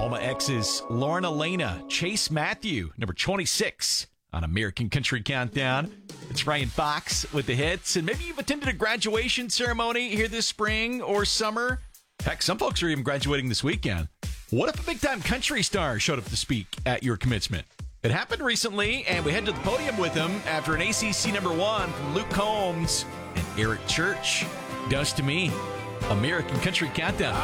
Alma X's Lauren Elena, Chase Matthew, number 26 on American Country Countdown. It's Ryan Fox with the hits. And maybe you've attended a graduation ceremony here this spring or summer. Heck, some folks are even graduating this weekend. What if a big-time country star showed up to speak at your commencement? It happened recently, and we head to the podium with him after an ACC number 1 from Luke Combs and Eric Church. Does to me. American Country Countdown.